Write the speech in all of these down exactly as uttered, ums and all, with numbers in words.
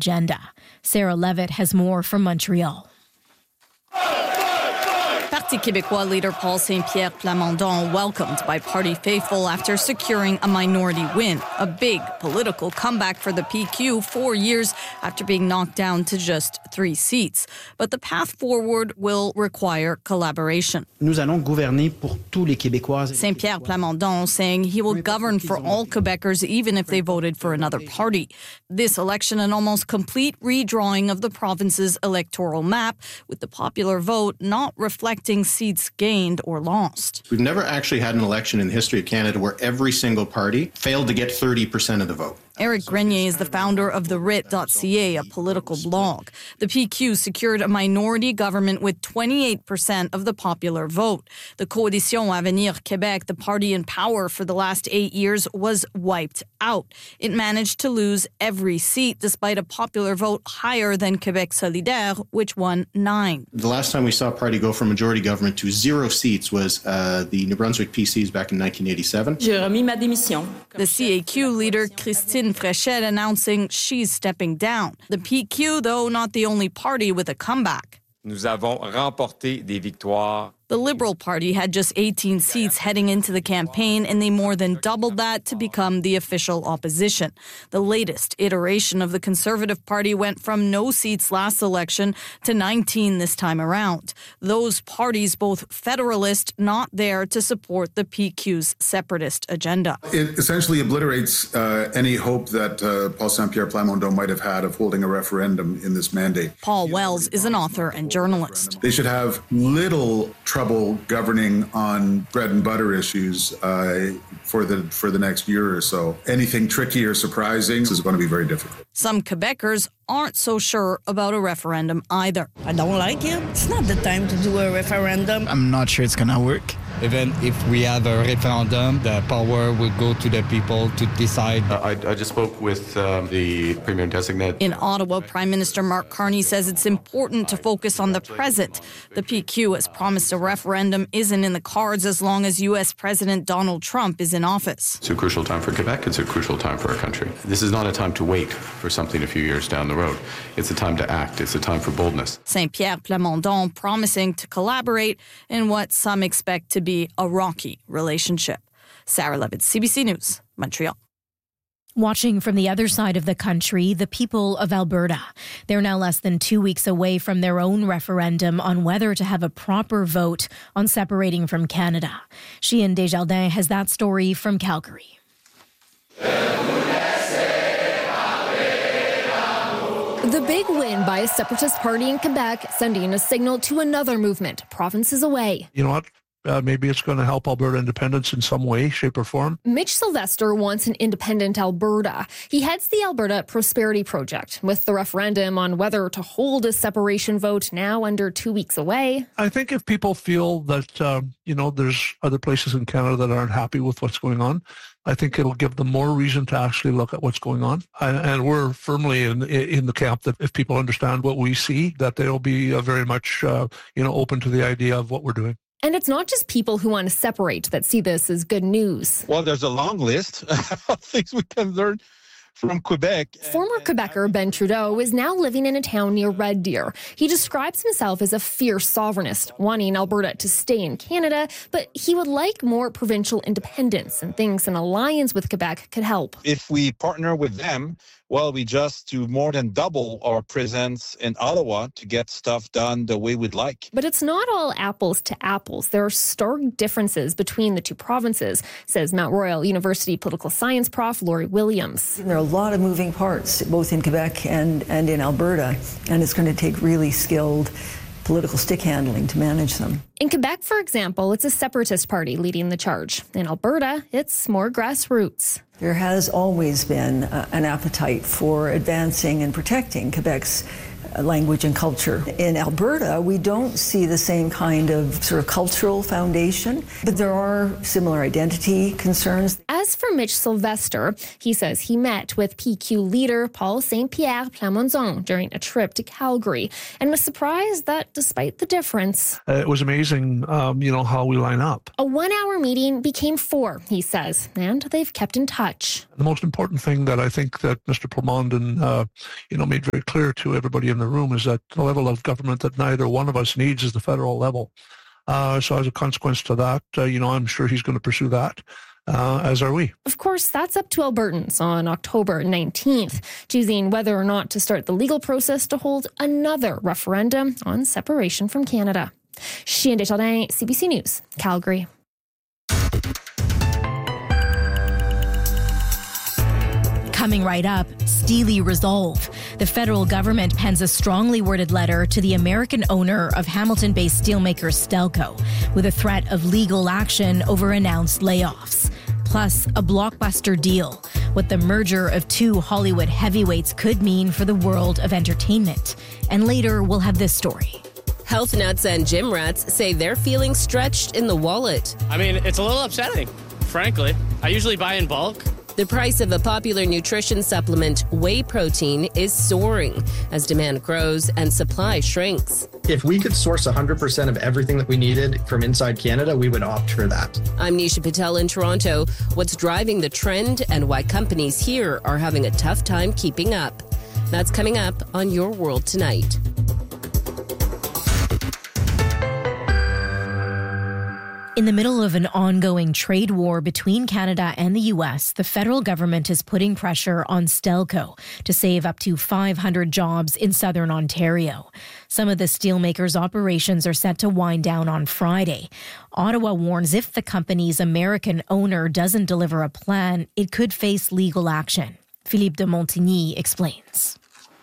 agenda. Sarah Levitt has more from Montreal. Parti Québécois leader Paul Saint-Pierre Plamondon welcomed by party faithful after securing a minority win, a big political comeback for the P Q four years after being knocked down to just three seats. But the path forward will require collaboration. Nous allons gouverner pour tous les Québécois. Saint-Pierre Plamondon saying he will govern for all Quebecers even if they voted for another party. This election an almost complete redrawing of the province's electoral map, with the popular vote not reflecting seats gained or lost. We've never actually had an election in the history of Canada where every single party failed to get thirty percent of the vote. Eric Grenier is the founder of the writ dot c a, a political blog. The P Q secured a minority government with twenty-eight percent of the popular vote. The Coalition Avenir Québec, the party in power for the last eight years, was wiped out. It managed to lose every seat despite a popular vote higher than Québec Solidaire, which won nine. The last time we saw a party go from majority government to zero seats was uh, the New Brunswick P Cs back in nineteen eighty-seven. J'ai remis ma démission. The C A Q leader, Christine Fréchette, announcing she's stepping down. The P Q, though, not the only party with a comeback. Nous avons remporté des victoires. The Liberal Party had just eighteen seats heading into the campaign, and they more than doubled that to become the official opposition. The latest iteration of the Conservative Party went from no seats last election to nineteen this time around. Those parties, both federalist, not there to support the P Q's separatist agenda. It essentially obliterates uh, any hope that uh, Paul Saint-Pierre Plamondon might have had of holding a referendum in this mandate. Paul Wells is an author and journalist. They should have little trouble governing on bread and butter issues uh, for the for the next year or so. Anything tricky or surprising is going to be very difficult. Some Quebecers aren't so sure about a referendum either. I don't like it. It's not the time to do a referendum. I'm not sure it's going to work. Even if we have a referendum, the power will go to the people to decide. Uh, I, I just spoke with um, the Premier-designate. In Ottawa, Prime Minister Mark Carney says it's important to focus on the present. The P Q has promised a referendum isn't in the cards as long as U S President Donald Trump is in office. It's a crucial time for Quebec. It's a crucial time for our country. This is not a time to wait for something a few years down the road. It's a time to act. It's a time for boldness. Saint-Pierre Plamondon promising to collaborate in what some expect to be a rocky relationship. Sarah Levitt, C B C News, Montreal. Watching from the other side of the country, the people of Alberta. They're now less than two weeks away from their own referendum on whether to have a proper vote on separating from Canada. Sheehan Desjardins has that story from Calgary. The big win by a separatist party in Quebec, sending a signal to another movement, provinces away. You know what? Uh, maybe it's going to help Alberta independence in some way, shape, or form. Mitch Sylvester wants an independent Alberta. He heads the Alberta Prosperity Project, with the referendum on whether to hold a separation vote now under two weeks away. I think if people feel that, um, you know, there's other places in Canada that aren't happy with what's going on, I think it'll give them more reason to actually look at what's going on. And we're firmly in in the camp that if people understand what we see, that they'll be uh, very much, uh, you know, open to the idea of what we're doing. And it's not just people who want to separate that see this as good news. Well, there's a long list of things we can learn from Quebec. Former Quebecer Ben Trudeau is now living in a town near Red Deer. He describes himself as a fierce sovereignist, wanting Alberta to stay in Canada, but he would like more provincial independence and thinks an alliance with Quebec could help. If we partner with them, well, we just do more than double our presence in Ottawa to get stuff done the way we'd like. But it's not all apples to apples. There are stark differences between the two provinces, says Mount Royal University political science prof Laurie Williams. There are a lot of moving parts, both in Quebec and, and in Alberta, and it's going to take really skilled political stick handling to manage them. In Quebec, for example, it's a separatist party leading the charge. In Alberta, it's more grassroots. There has always been uh, an appetite for advancing and protecting Quebec's language and culture. In Alberta, we don't see the same kind of sort of cultural foundation, but there are similar identity concerns. As for Mitch Sylvester, he says he met with P Q leader Paul Saint-Pierre Plamondon during a trip to Calgary and was surprised that despite the difference, uh, it was amazing, um, you know, how we line up. A one-hour meeting became four, he says, and they've kept in touch. The most important thing that I think that Mister Plamondon, uh, you know, made very clear to everybody in the room is that the level of government that neither one of us needs is the federal level. Uh, so as a consequence to that, uh, you know, I'm sure he's going to pursue that. Uh, as are we. Of course, that's up to Albertans on October nineteenth, choosing whether or not to start the legal process to hold another referendum on separation from Canada. Chien Desjardins, C B C News, Calgary. Coming right up, Steely Resolve. The federal government pens a strongly worded letter to the American owner of Hamilton-based steelmaker Stelco with a threat of legal action over announced layoffs. Plus, a blockbuster deal, what the merger of two Hollywood heavyweights could mean for the world of entertainment. And later, we'll have this story. Health nuts and gym rats say they're feeling stretched in the wallet. I mean, it's a little upsetting, frankly. I usually buy in bulk. The price of a popular nutrition supplement, whey protein, is soaring as demand grows and supply shrinks. If we could source one hundred percent of everything that we needed from inside Canada, we would opt for that. I'm Nisha Patel in Toronto. What's driving the trend and why companies here are having a tough time keeping up? That's coming up on Your World Tonight. In the middle of an ongoing trade war between Canada and the U S, the federal government is putting pressure on Stelco to save up to five hundred jobs in southern Ontario. Some of the steelmakers' operations are set to wind down on Friday. Ottawa warns if the company's American owner doesn't deliver a plan, it could face legal action. Philippe de Montigny explains.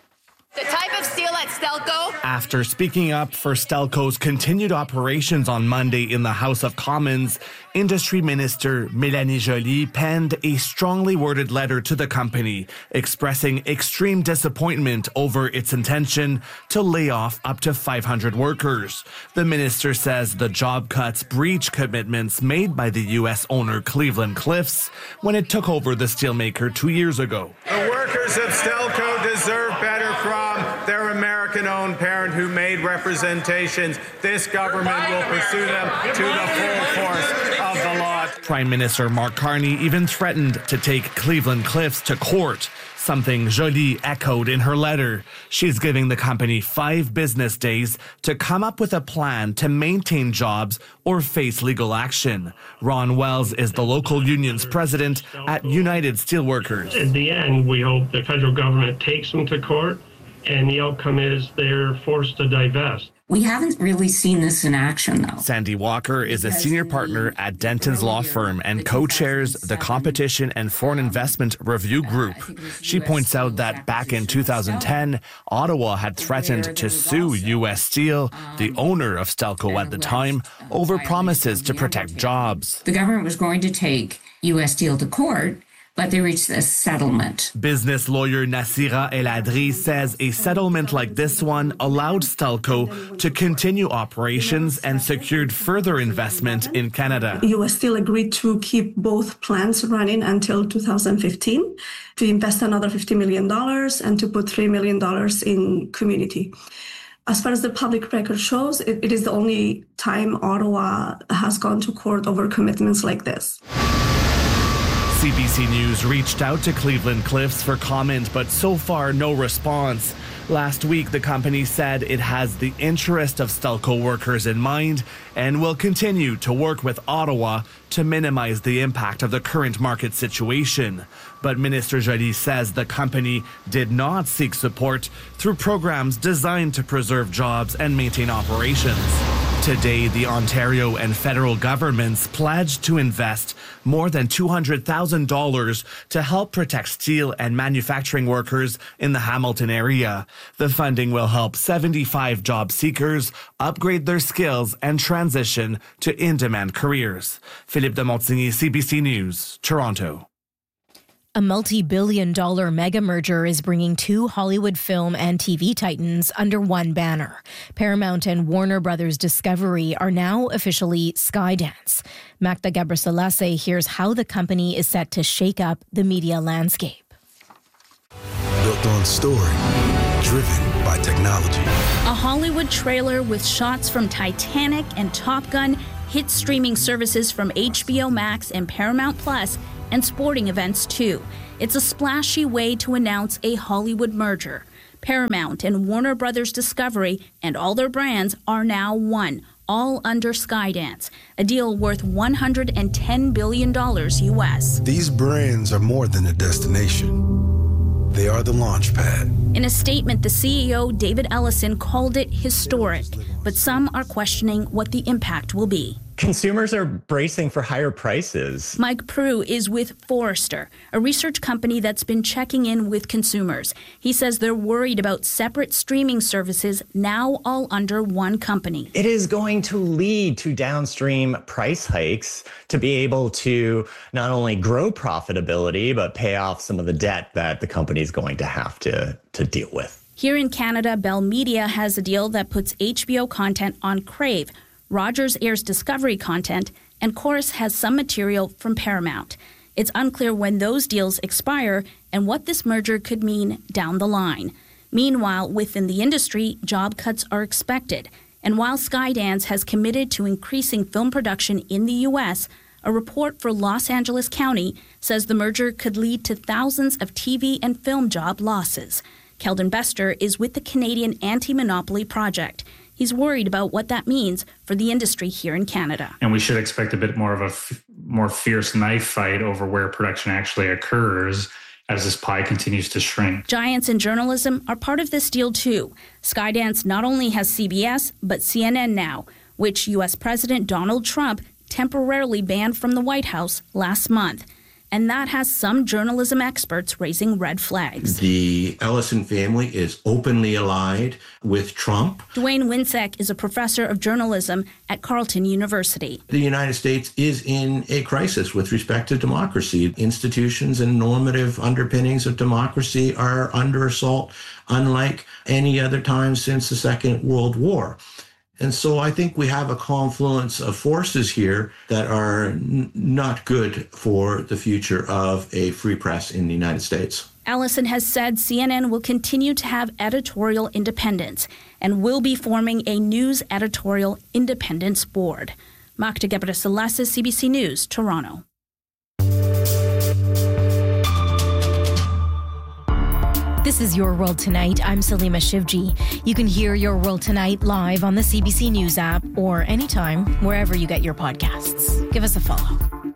The type of steel at Stelco. After speaking up for Stelco's continued operations on Monday in the House of Commons, Industry Minister Mélanie Joly penned a strongly worded letter to the company expressing extreme disappointment over its intention to lay off up to five hundred workers. The minister says the job cuts breach commitments made by the U S owner Cleveland Cliffs when it took over the steelmaker two years ago. The workers of Stelco deserve better from their American-owned parent who made representations. This government will pursue them to the full force of the law. Prime Minister Mark Carney even threatened to take Cleveland Cliffs to court, something Joly echoed in her letter. She's giving the company five business days to come up with a plan to maintain jobs or face legal action. Ron Wells is the local union's president at United Steelworkers. At the end, we hope the federal government takes them to court, and the outcome is they're forced to divest. We haven't really seen this in action, though. Sandy Walker is a senior partner at Denton's law firm and co-chairs the Competition and Foreign Investment Review Group. She points out that back in two thousand ten, Ottawa had threatened to sue U S Steel, the owner of Stelco at the time, over promises to protect jobs. The government was going to take U S Steel to court, but they reached a settlement. Business lawyer Nasira El Adri says a settlement like this one allowed Stelco to continue operations and secured further investment in Canada. U S Steel agreed to keep both plants running until two thousand fifteen, to invest another fifty million dollars and to put three million dollars in community. As far as the public record shows, it, it is the only time Ottawa has gone to court over commitments like this. C B C News reached out to Cleveland Cliffs for comment, but so far no response. Last week, the company said it has the interest of Stelco workers in mind and will continue to work with Ottawa to minimize the impact of the current market situation. But Minister Joly says the company did not seek support through programs designed to preserve jobs and maintain operations. Today, the Ontario and federal governments pledged to invest more than two hundred thousand dollars to help protect steel and manufacturing workers in the Hamilton area. The funding will help seventy-five job seekers upgrade their skills and transition to in-demand careers. Philippe de Montigny, C B C News, Toronto. A multi-billion dollar mega merger is bringing two Hollywood film and T V titans under one banner. Paramount and Warner Brothers Discovery are now officially Skydance. Magda Gebrselassie hears how the company is set to shake up the media landscape. Built on story, driven by technology. A Hollywood trailer with shots from Titanic and Top Gun hit streaming services from H B O Max and Paramount Plus and sporting events too. It's a splashy way to announce a Hollywood merger. Paramount and Warner Brothers Discovery and all their brands are now one, all under Skydance, a deal worth one hundred ten billion dollars U S. These brands are more than a destination. They are the launch pad. In a statement, the C E O, David Ellison, called it historic, but some are questioning what the impact will be. Consumers are bracing for higher prices. Mike Prue is with Forrester, a research company that's been checking in with consumers. He says they're worried about separate streaming services now all under one company. It is going to lead to downstream price hikes to be able to not only grow profitability, but pay off some of the debt that the company is going to have to, to deal with. Here in Canada, Bell Media has a deal that puts H B O content on Crave. Rogers airs Discovery content, and Corus has some material from Paramount. It's unclear when those deals expire and what this merger could mean down the line. Meanwhile, within the industry, job cuts are expected. And while Skydance has committed to increasing film production in the U S, a report for Los Angeles County says the merger could lead to thousands of T V and film job losses. Keldon Bester is with the Canadian Anti-Monopoly Project. He's worried about what that means for the industry here in Canada. And we should expect a bit more of a f- more fierce knife fight over where production actually occurs as this pie continues to shrink. Giants in journalism are part of this deal too. Skydance not only has C B S, but C N N now, which U S President Donald Trump temporarily banned from the White House last month. And that has some journalism experts raising red flags. The Ellison family is openly allied with Trump. Dwayne Winsek is a professor of journalism at Carleton University. The United States is in a crisis with respect to democracy. Institutions and normative underpinnings of democracy are under assault, unlike any other time since the Second World War. And so I think we have a confluence of forces here that are n- not good for the future of a free press in the United States. Ellison has said C N N will continue to have editorial independence and will be forming a news editorial independence board. Magda Gebrselassie, C B C News, Toronto. This is Your World Tonight. I'm Salima Shivji. You can hear Your World Tonight live on the C B C News app or anytime, wherever you get your podcasts. Give us a follow.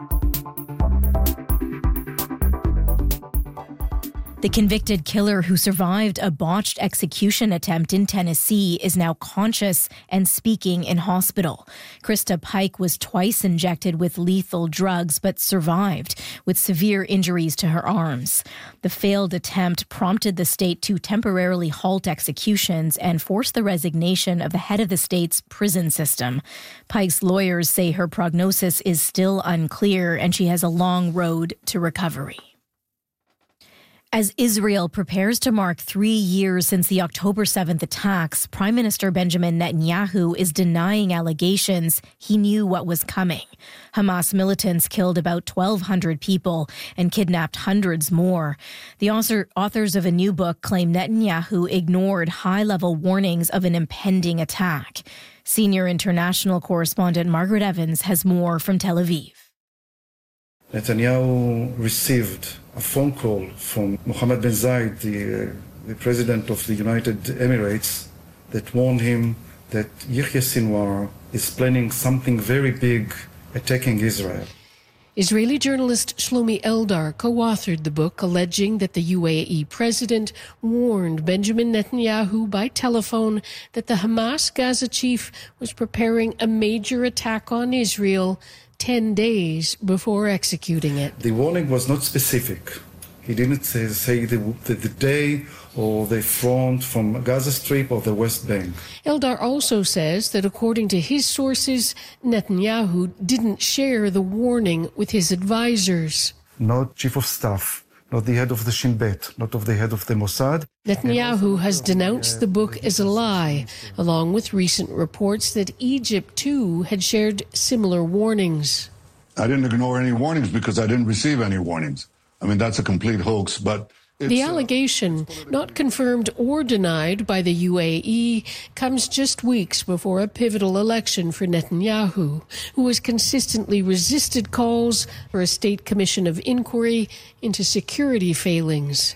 The convicted killer who survived a botched execution attempt in Tennessee is now conscious and speaking in hospital. Krista Pike was twice injected with lethal drugs but survived with severe injuries to her arms. The failed attempt prompted the state to temporarily halt executions and force the resignation of the head of the state's prison system. Pike's lawyers say her prognosis is still unclear and she has a long road to recovery. As Israel prepares to mark three years since the October seventh attacks, Prime Minister Benjamin Netanyahu is denying allegations he knew what was coming. Hamas militants killed about twelve hundred people and kidnapped hundreds more. The author, authors of a new book claim Netanyahu ignored high-level warnings of an impending attack. Senior international correspondent Margaret Evans has more from Tel Aviv. Netanyahu received a phone call from Mohammed bin Zayed, the, uh, the president of the United Emirates, that warned him that Yahya Sinwar is planning something very big, attacking Israel. Israeli journalist Shlomi Eldar co-authored the book alleging that the U A E president warned Benjamin Netanyahu by telephone that the Hamas Gaza chief was preparing a major attack on Israel ten days before executing it. The warning was not specific. He didn't say, say the, the, the day or the front from Gaza Strip or the West Bank. Eldar also says that according to his sources, Netanyahu didn't share the warning with his advisors. Not chief of staff, not the head of the Shin Bet, not of the head of the Mossad. Netanyahu has denounced the book as a lie, along with recent reports that Egypt, too, had shared similar warnings. I didn't ignore any warnings because I didn't receive any warnings. I mean, that's a complete hoax, but... The allegation, not confirmed or denied by the U A E, comes just weeks before a pivotal election for Netanyahu, who has consistently resisted calls for a state commission of inquiry into security failings.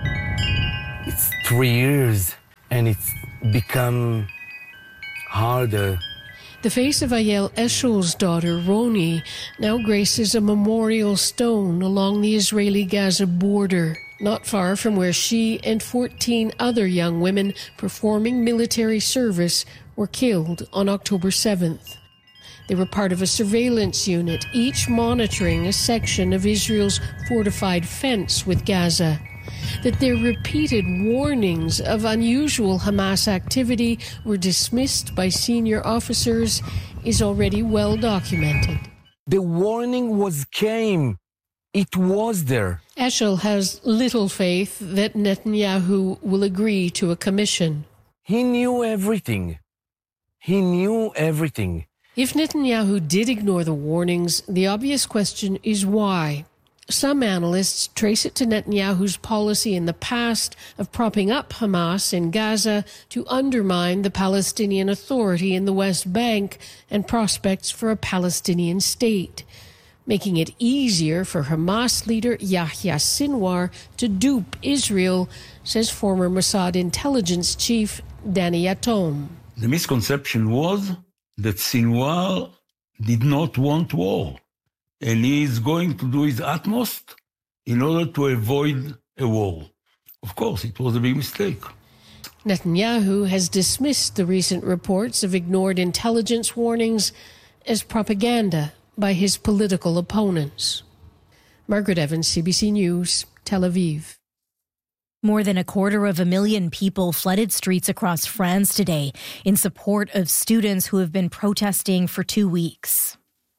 It's three years, and it's become harder. The face of Ayel Eshel's daughter, Roni, now graces a memorial stone along the Israeli-Gaza border, not far from where she and fourteen other young women performing military service were killed on October seventh. They were part of a surveillance unit, each monitoring a section of Israel's fortified fence with Gaza. That their repeated warnings of unusual Hamas activity were dismissed by senior officers is already well documented. The warning was came. It was there. Eshel has little faith that Netanyahu will agree to a commission. He knew everything. He knew everything. If Netanyahu did ignore the warnings, the obvious question is why. Some analysts trace it to Netanyahu's policy in the past of propping up Hamas in Gaza to undermine the Palestinian Authority in the West Bank and prospects for a Palestinian state, making it easier for Hamas leader Yahya Sinwar to dupe Israel, says former Mossad intelligence chief Danny Yatom. The misconception was that Sinwar did not want war, and he is going to do his utmost in order to avoid a war. Of course, it was a big mistake. Netanyahu has dismissed the recent reports of ignored intelligence warnings as propaganda by his political opponents. Margaret Evans, C B C News, Tel Aviv. More than a quarter of a million people flooded streets across France today in support of students who have been protesting for two weeks.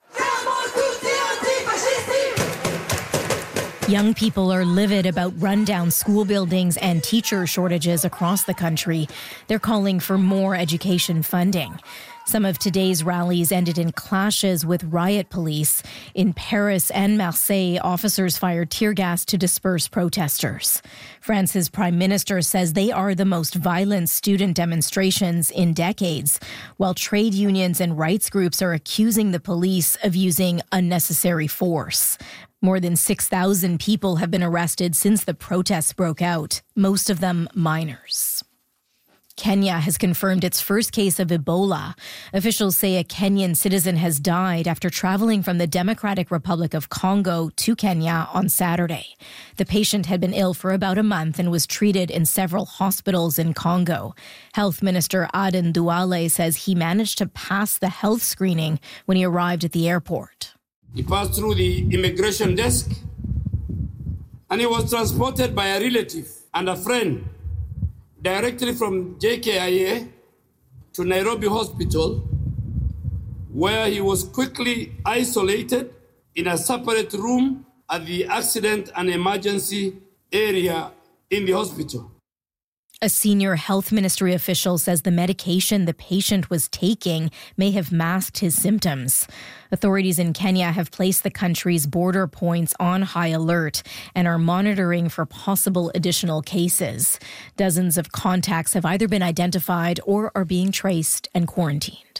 Young people are livid about rundown school buildings and teacher shortages across the country. They're calling for more education funding. Some of today's rallies ended in clashes with riot police. In Paris and Marseille, officers fired tear gas to disperse protesters. France's prime minister says they are the most violent student demonstrations in decades, while trade unions and rights groups are accusing the police of using unnecessary force. More than six thousand people have been arrested since the protests broke out, most of them minors. Kenya has confirmed its first case of Ebola. Officials say a Kenyan citizen has died after traveling from the Democratic Republic of Congo to Kenya on Saturday. The patient had been ill for about a month and was treated in several hospitals in Congo. Health Minister Aden Duale says he managed to pass the health screening when he arrived at the airport. He passed through the immigration desk and he was transported by a relative and a friend directly from J K I A to Nairobi Hospital, where he was quickly isolated in a separate room at the accident and emergency area in the hospital. A senior health ministry official says the medication the patient was taking may have masked his symptoms. Authorities in Kenya have placed the country's border points on high alert and are monitoring for possible additional cases. Dozens of contacts have either been identified or are being traced and quarantined.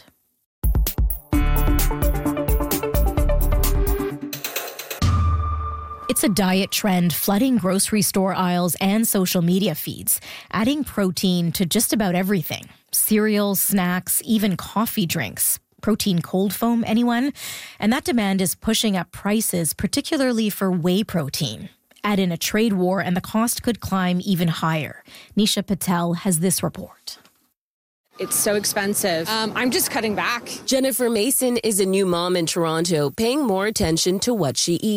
It's a diet trend flooding grocery store aisles and social media feeds, adding protein to just about everything. Cereals, snacks, even coffee drinks. Protein cold foam, anyone? And that demand is pushing up prices, particularly for whey protein. Add in a trade war and the cost could climb even higher. Nisha Patel has this report. It's so expensive. Um, I'm just cutting back. Jennifer Mason is a new mom in Toronto, paying more attention to what she eats.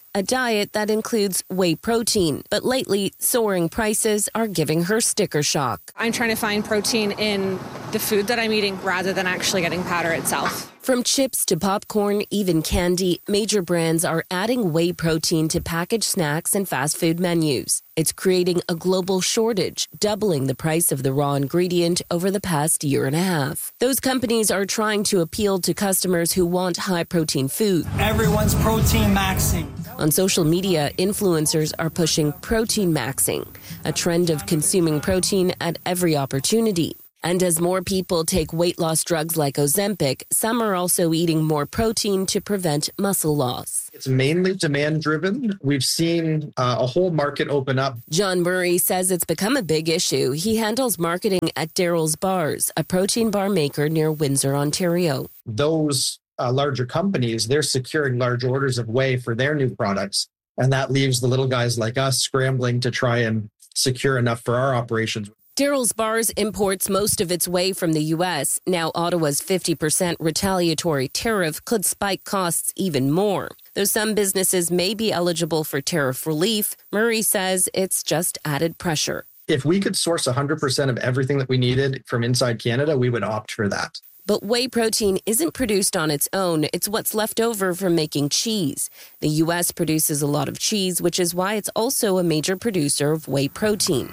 a diet that includes whey protein. But lately, soaring prices are giving her sticker shock. I'm trying to find protein in the food that I'm eating rather than actually getting powder itself. From chips to popcorn, even candy, major brands are adding whey protein to packaged snacks and fast food menus. It's creating a global shortage, doubling the price of the raw ingredient over the past year and a half. Those companies are trying to appeal to customers who want high-protein food. Everyone's protein maxing. On social media, influencers are pushing protein maxing, a trend of consuming protein at every opportunity. And as more people take weight loss drugs like Ozempic, some are also eating more protein to prevent muscle loss. It's mainly demand driven. We've seen uh, a whole market open up. John Murray says it's become a big issue. He handles marketing at Daryl's Bars, a protein bar maker near Windsor, Ontario. Those uh, larger companies, they're securing large orders of whey for their new products. And that leaves the little guys like us scrambling to try and secure enough for our operations. Daryl's Bars imports most of its whey from the U S. Now Ottawa's fifty percent retaliatory tariff could spike costs even more. Though some businesses may be eligible for tariff relief, Murray says it's just added pressure. If we could source one hundred percent of everything that we needed from inside Canada, we would opt for that. But whey protein isn't produced on its own. It's what's left over from making cheese. The U S produces a lot of cheese, which is why it's also a major producer of whey protein.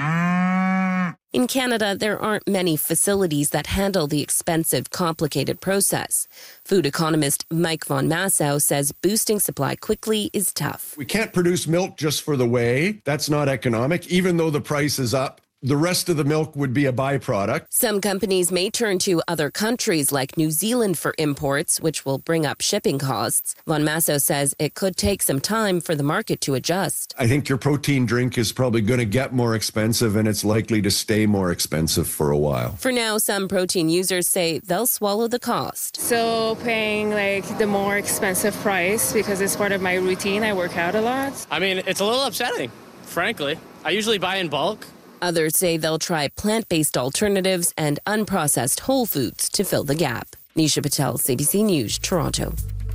In Canada, there aren't many facilities that handle the expensive, complicated process. Food economist Mike Von Massow says boosting supply quickly is tough. We can't produce milk just for the whey. That's not economic, even though the price is up. The rest of the milk would be a byproduct. Some companies may turn to other countries like New Zealand for imports, which will bring up shipping costs. Von Massow says it could take some time for the market to adjust. I think your protein drink is probably going to get more expensive, and it's likely to stay more expensive for a while. For now, some protein users say they'll swallow the cost. So paying like the more expensive price because it's part of my routine. I work out a lot. I mean, it's a little upsetting, frankly. I usually buy in bulk. Others say they'll try plant-based alternatives and unprocessed whole foods to fill the gap. Nisha Patel, C B C News, Toronto.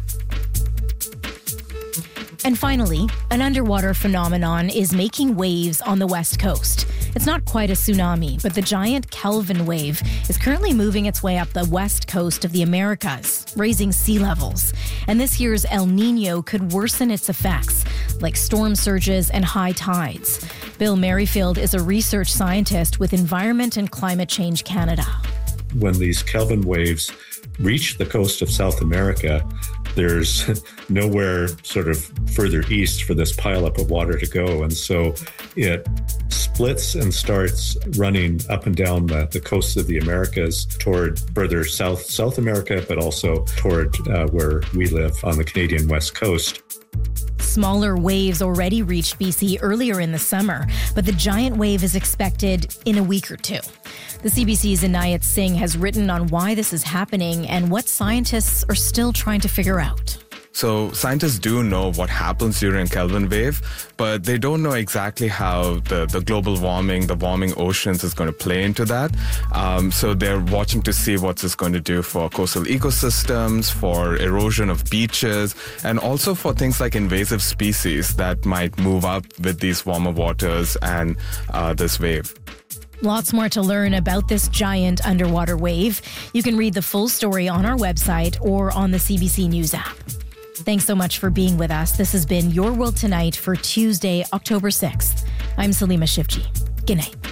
And finally, an underwater phenomenon is making waves on the West Coast. It's not quite a tsunami, but the giant Kelvin wave is currently moving its way up the west coast of the Americas, raising sea levels. And this year's El Niño could worsen its effects, like storm surges and high tides. Bill Merrifield is a research scientist with Environment and Climate Change Canada. When these Kelvin waves reach the coast of South America, there's nowhere sort of further east for this pileup of water to go. And so it splits and starts running up and down the, the coasts of the Americas toward further south, South America, but also toward uh, where we live on the Canadian West Coast. Smaller waves already reached B C earlier in the summer, but the giant wave is expected in a week or two. The C B C's Inayat Singh has written on why this is happening and what scientists are still trying to figure out. So scientists do know what happens during Kelvin wave, but they don't know exactly how the, the global warming, the warming oceans is going to play into that. Um, so they're watching to see what it's going to do for coastal ecosystems, for erosion of beaches, and also for things like invasive species that might move up with these warmer waters and uh, this wave. Lots more to learn about this giant underwater wave. You can read the full story on our website or on the C B C News app. Thanks so much for being with us. This has been Your World Tonight for Tuesday, October sixth. I'm Salima Shivji. Good night.